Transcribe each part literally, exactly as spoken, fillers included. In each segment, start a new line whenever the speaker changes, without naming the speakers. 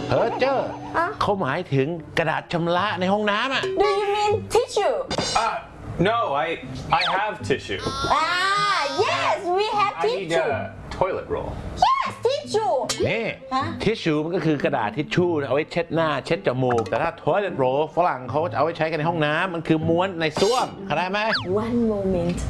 เฮ้อเจ้อเขาหมายถึงกระดาษชำระในห้องน้ำอ่ะ
Do you mean tissue
Ah, no, I I have tissue.
Ah yes we have
I need
tissue
a toilet roll.
Yes tissue
นี่ทิชชูมันก็คือกระดาษทิชชู่เอาไว้เช็ดหน้าเช็ดจมูกแต่ถ้า toilet roll ฝรั่งเขาจะเอาไว้ใช้กันในห้องน้ำมันคือม้วนในส้วมเข้าใจไหม
One moment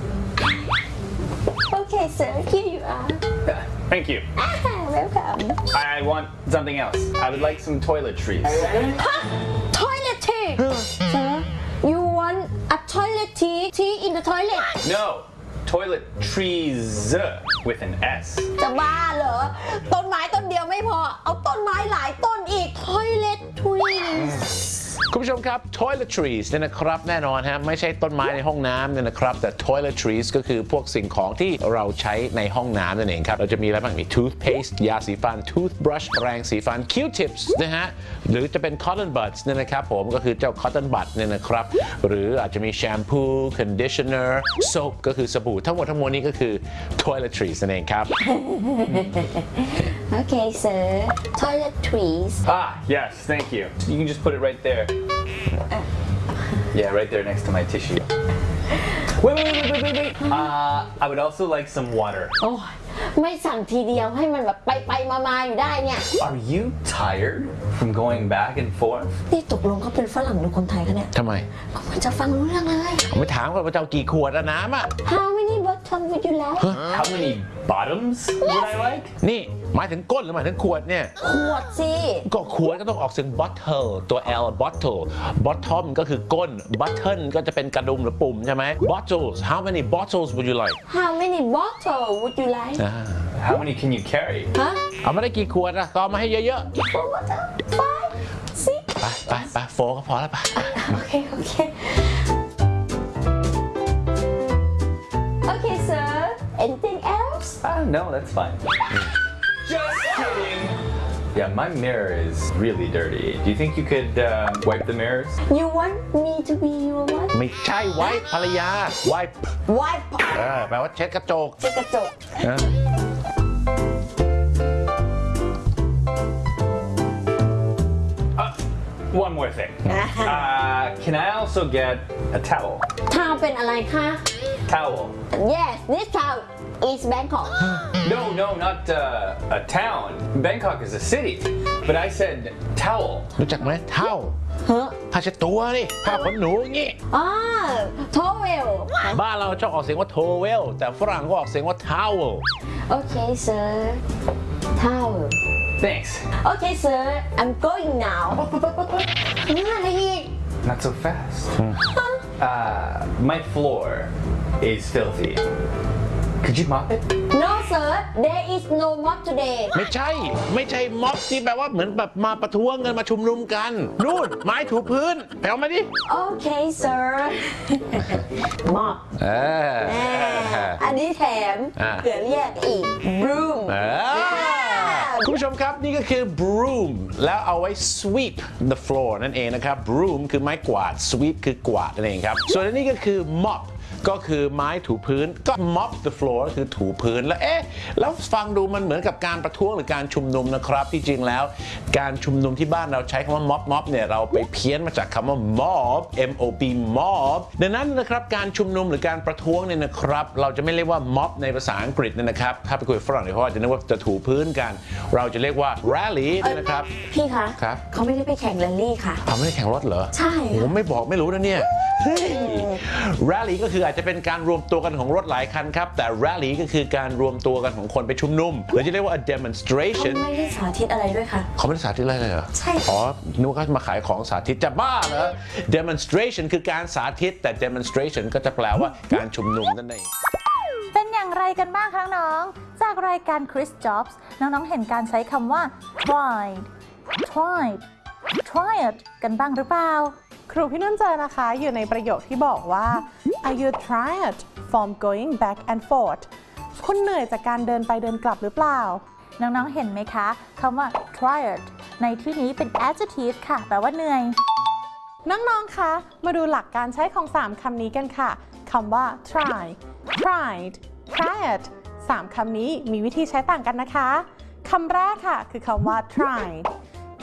Okay sir here you are
Thank you.
Welcome
I, I want something else. I would like some toiletries.
Toiletry Sir you want a toilet tea tea in the toilet
No, toiletries with an S.
จะบ้าเหรอต้นไม้ต้นเดียวไม่พอเอาต้นไม้หลายต้นอีก Toilet trees
คุณผู้ชมครับ toiletries เนี่ยนะครับแน่นอนฮะไม่ใช่ต้นไม้ในห้องน้ำเนี่ยนะครับแต่ toiletries ก็คือพวกสิ่งของที่เราใช้ในห้องน้ำนั่นเองครับเราจะมีอะไรบ้างมี toothpaste ยาสีฟัน toothbrush แปรงสีฟัน Q-tips นะฮะหรือจะเป็น cotton buds เนี่ยนะครับผมก็คือเจ้า cotton bud เนี่ยนะครับหรืออาจจะมี shampoo conditioner soap ก็คือสบู่ทั้งหมดทั้งมวลนี้ก็คือ toiletries นั่นเองครับ
Okay sir Toiletries
Ah, yes, thank you. You can just put it right there. Yeah, right there next to my tissue. Wait, wait, wait, wait, wait, wait. Uh, I would also like some water.
โอ้ยไม่สั่งทีเดียวให้มันแบบไปไปมามาอยู่ได้เนี่ย
Are you tired from going back and forth?
นี่ตกลงเขาเป็นฝรั่งหรือคนไทยคะเนี่ย
ทำไม
เขาเหมือนจะฟังรู้เรื่องเลย
ผมไปถามก่อนว่าจะเอากี่ขวดอะน้ำอะ
How many bottom would you like
How many bottoms would I like?
นี่หมายถึงก้นหรือหมายถึงขวดเนี่ย
ขวดสิ
ก็ขวดก็ต้องออกเสียง bottle ตัว L bottle bottom ก็คือก้น button ก็จะเป็นกระดุมหรือปุ่มใช่ไหม bottles how many bottles would you like
How many bottle would you like
How many can you carry?
ฮะ
เอามาได้กี่ขวดอะก็เอามาให้เยอะ
Four bottle Five Six
ๆ ไปไปไปโฟก็พอแล้วไป
Okay okay Okay sir Anything else
Ah, no, that's fine. Just kidding. Yeah, my mirror is really dirty. Do you think you could uh, wipe the mirrors?
You want me to be your what
ไม่ใช่ไว้ภรรยา wipe
Wipe
เออแปลว่าเช็ดกระจก
เช็ดกระจก
เออ
Uh, one more thing. Uh, can I also get a towel?
ทาวเป็นอะไรคะ
Towel.
Yes this town is Bangkok
No, no, not uh, a town. Bangkok is a city. But I said towel.
รู้จักไหมเท่า
เฮ้อ
ผ้าเช็ดตัวนี่ผ้าขนหนูอย่างงี้
อ่า towel
บ้านเราชอบออกเสียงว่า towel แต่ฝรั่งก็ออกเสียงว่า towel
Okay sir towel
Thanks.
Okay sir I'm going now อะไรอีก
Not so fast. Uh, my floor is filthy. Could you mop it?
No sir there is no mop today
ไม่ใช่ ไม่ใช่ม็อบที่แปลว่าเหมือนแบบมาประท้วงกันมาชุมนุมกันนู่นไม้ถูพื้นไปเอามาดิ
Okay sir mop
เออ
แน่อันนี้แถม
อ่า
เผื่อเรียกอีก broom
เออคุณผู้ชมครับนี่ก็คือ broom แล้วเอาไว้ sweep the floor นั่นเองนะครับ broom คือไม้กวาด sweep คือกวาดนั่นเองครับส่วนอันนี้ก็คือ mop ก็คือไม้ถูพื้นก็ mop the floor ก็คือถูพื้นแล้วเอ๊ะแล้วฟังดูมันเหมือนกับการประท้วงหรือการชุมนุมนะครับที่จริงแล้วการชุมนุมที่บ้านเราใช้คำว่า mop mop เนี่ยเราไปเพี้ยนมาจากคำว่า mob M O B mob ดังนั้นนะครับการชุมนุมหรือการประท้วงเนี่ยนะครับเราจะไม่เรียกว่า mob ในภาษาอังกฤษเนี่ยนะครับถ้าไปคุยกับฝรั่งเนี่ยเขาอาจจะนึกว่าจะถูพื้นกันเราจะเรียกว่า rally เนี่ยนะครับ
พี่คะ
ครับ
เขาไม่ได้ไปแข่งแรลลี่ค่ะ
เขาไม่ได้แข่งรถเหรอ
ใช่
ผมไม่บอกไม่รู้นะเนี่ย rally ก็คืออาจจะเป็นการรวมตัวกันของรถหลายคันครับแต่ rally ก็คือการรวมตัวกันของคนไปชุมนุมหรือจะเรียกว่า a
เขา
demonstration
ไม่ได้สาธิตอะไรด้วยค่ะ
เขาไม่ได้สาธิตอะไรเลยเหรอ
ใช่
อ๋อนึกว่าเขามาขายของสาธิตจะบ้าเหรอ demonstration คือการสาธิตแต่ demonstration ก็จะแปลว่าการชุมนุมนั่นเอง
เป็นอย่างไรกันบ้างคะน้องๆจากรายการ Chris Jobs น้องๆเห็นการใช้คำว่า tried tried tried กันบ้างหรือเปล่า
ครูพี่นุ่นเจอนะคะอยู่ในประโยคที่บอกว่า Are you tired from going back and forth คุณเหนื่อยจากการเดินไปเดินกลับหรือเปล่า
น้องๆเห็นไหมคะคำว่า tired ในที่นี้เป็น adjective ค่ะแปลว่าเหนื่อย
น้องๆคะมาดูหลักการใช้ของสามคำนี้กันค่ะคำว่า try tried tried สามคำนี้มีวิธีใช้ต่างกันนะคะคำแรกค่ะคือคำว่า tried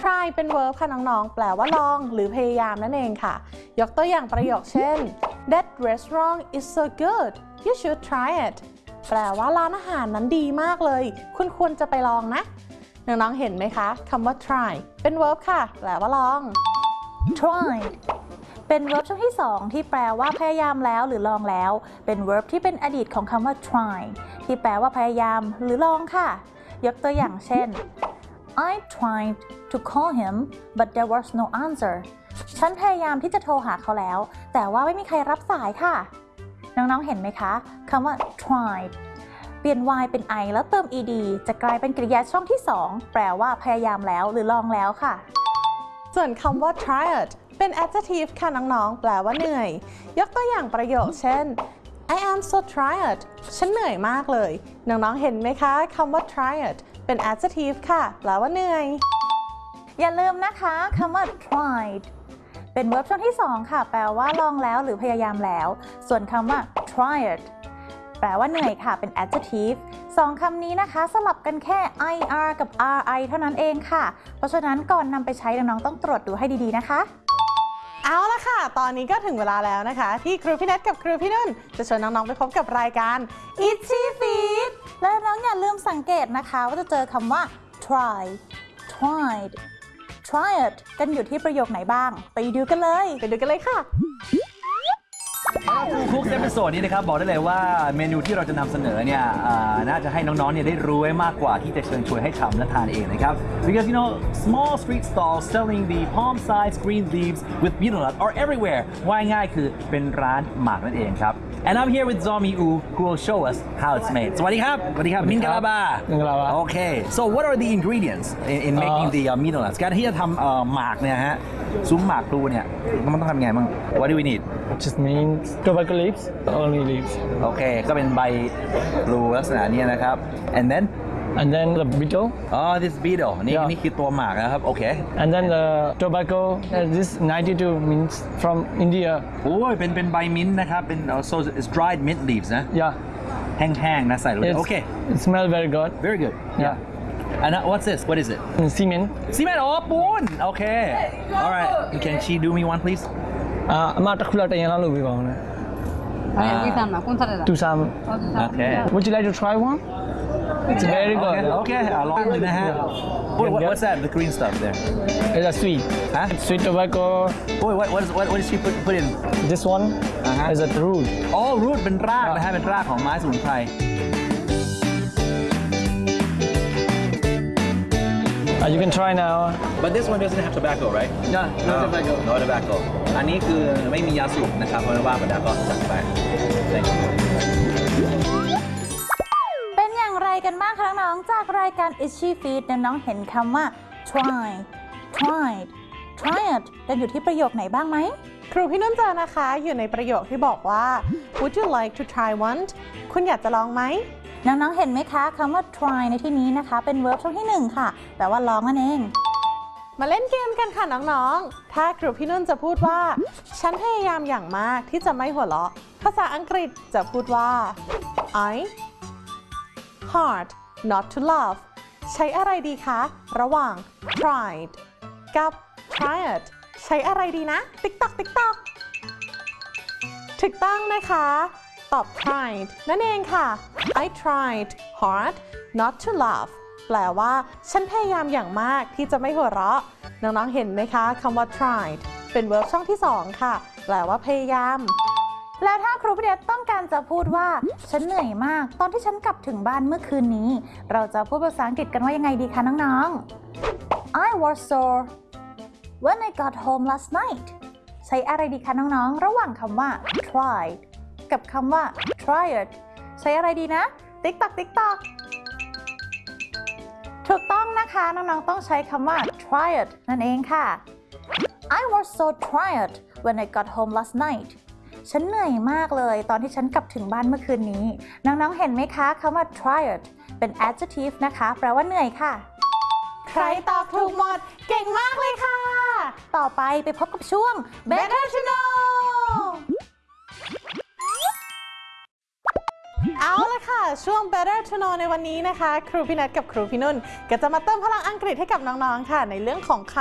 try เป็น verb ค่ะน้องๆแปลว่าลองหรือพยายามนั่นเองค่ะยกตัวอย่างประโยคเช่น That restaurant is so good you should try it แปลว่าร้านอาหารนั้นดีมากเลยคุณควรจะไปลองนะน้องๆเห็นไหมคะคำว่า try เป็น verb ค่ะแปลว่าลอง
tried เป็น verb ช่วงที่สองที่แปลว่าพยายามแล้วหรือลองแล้วเป็น verb ที่เป็นอดีตของคำว่า try ที่แปลว่าพยายามหรือลองค่ะยกตัวอย่างเช่น I tried to call him but there was no answer ฉันพยายามที่จะโทรหาเขาแล้วแต่ว่าไม่มีใครรับสายค่ะน้องๆเห็นไหมคะคำว่า tried เปลี่ยน y เป็น i แล้วเติม ed จะกลายเป็นกริยาช่องที่สองแปลว่าพยายามแล้วหรือลองแล้วค่ะ
ส่วนคำว่า tired เป็น adjective ค่ะน้องๆแปลว่าเหนื่อยยกตัวอย่างประโยคเช่น I am so tired ฉันเหนื่อยมากเลยน้องๆเห็นไหมคะคำว่า tired เป็น adjective ค่ะแปลว่าเหนื่อย
อย่าลืมนะคะคำว่า tried เป็น verb ช่วงที่สองค่ะแปลว่าลองแล้วหรือพยายามแล้วส่วนคำว่า tired แปลว่าเหนื่อยค่ะเป็น adjective สองคำนี้นะคะสลับกันแค่ ir กับ ri เท่านั้นเองค่ะเพราะฉะนั้นก่อนนำไปใช้น้องๆต้องตรวจดูให้ดีๆนะคะ
เอาละค่ะตอนนี้ก็ถึงเวลาแล้วนะคะที่ครูพี่เนทกับครูพี่นุ่นจะชวนน้องๆไปพบกับรายการ Itchy Feet
และน้องอย่าลืมสังเกตนะคะว่าจะเจอคำว่า try tried tried กันอยู่ที่ประโยคไหนบ้างไปดูกันเลย
ไปดูกันเลยค่ะ
คุกเอพิโซดนี้นะครับบอกได้เลยว่าเมนูที่เราจะนำเสนอเนี่ยน่าจะให้น้องๆเนี่ยได้รู้ไว้มากกว่าที่จะเชิญชวนให้ทำและทานเองนะครับ because you know small street stalls selling the palm-sized green leaves with betel nut are everywhere ว่าง่ายคือเป็นร้านหมากนั่นเองครับ and I'm here with Zomi U who will show us how it's made สวัสดีครับสวัสดีครับมินกะลาบา
มินกะลาบา
okay so what are the ingredients in, in making the uh, betel nuts การที่จะทำหมากเนี่ยฮะซุ้มหมากพลูเนี่ยมันต้องทำไงบ้าง what do we need
just means tobacco leaves only leaves
โอเคก็เป็นใบพลูลักษณะนี้นะครับ and then
and then the betel
อ๋อ this betel นี่นี่คือตัวหมากนะครับโอเค
and then the tobacco this ninety-two means from India
โอ้ยเป็นเป็นใบมิ้นท์นะครับเป็น so it's dried mint leaves นะ
yeah
แห้งๆนะใส่ลงไปโอเค
it smells very good
very good
yeah
and what's this what is it
cement
cement อ๋อปูนโอเค alright can she do me one please
อ่าအမတစ်ခုလောက်တင်ရအောင်လုပ်ပေးပါဦးနော်
အဲ့ဝိသမှာကွန်ဆာရတာ
တူဆာ
okay
would you like to try one it's very good
okay okay ลองเลยนะฮะ what's that the green stuff there
it's a sweet
huh
sweet tobacco
oh what what is what what did she put put in
this one
uh-huh.
is a root
อ๋อ root เป็นรากนะฮะเป็นรากของไม้สมุนไพร
Uh, you can try now.
But this one doesn't have tobacco, right?
Yeah, no
oh,
tobacco.
No tobacco. อันนี้คือไม่มียาสูบนะครับเพราะว่ามันก็จัดไป Thank you.
เป็นอย่างไรกันบ้างคะน้องๆจากรายการ Itchy Feet น้องๆเห็นคำว่า try tried tried กันอยู่ที่ประโยคไหนบ้างไหม
ครูพี่นุ่นเจอนะคะอยู่ในประโยคที่บอกว่า Would you like to try one คุณอยากจะลองไหม
น้องๆเห็นไหมคะคำว่า try ในที่นี้นะคะเป็น verb ช่วงที่หนึ่งค่ะแปลว่าลองนั่นเอง
มาเล่นเกมกันค่ะน้องๆถ้าครูพี่นุ่นจะพูดว่าฉันพยายามอย่างมากที่จะไม่หัวเราะภาษาอังกฤษจะพูดว่า I hard not to laugh ใช้อะไรดีคะระหว่าง tried กับ tried ใช้อะไรดีนะติ๊กตอกติ๊กตอกถูกต้องนะคะตอบ tried นั่นเองค่ะ I tried hard not to laugh แปลว่าฉันพยายามอย่างมากที่จะไม่หัวเราะน้องๆเห็นไหมคะคำว่า tried เป็น verb ช่องที่สองค่ะแปลว่าพยายาม
แล้วถ้าครูพี่เดชต้องการจะพูดว่าฉันเหนื่อยมากตอนที่ฉันกลับถึงบ้านเมื่อคืนนี้เราจะพูดภาษาอังกฤษกันว่ายังไงดีคะน้องๆ I was sore when I got home last night ใช้อะไรดีคะน้องๆระหว่างคำว่า tried กับคำว่า tried ใช้อะไรดีนะติ๊กตอกติ๊กตอกถูกต้องนะคะน้องๆต้องใช้คำว่า tried นั่นเองค่ะ I was so tired when I got home last night ฉันเหนื่อยมากเลยตอนที่ฉันกลับถึงบ้านเมื่อคืนนี้น้องๆเห็นไหมคะคำว่า tired เป็น adjective นะคะแปลว่าเหนื่อยค่ะ
ใครตอบถูกหมดเก่งมากเลยค่ะ
ต่อไปไปพบกับช่วง Better to Know
เอาละค่ะช่วง Better to Know ในวันนี้นะคะครูพี่นัทกับครูพี่นุ่นก็จะมาเติมพลังอังกฤษให้กับน้องๆค่ะในเรื่องของค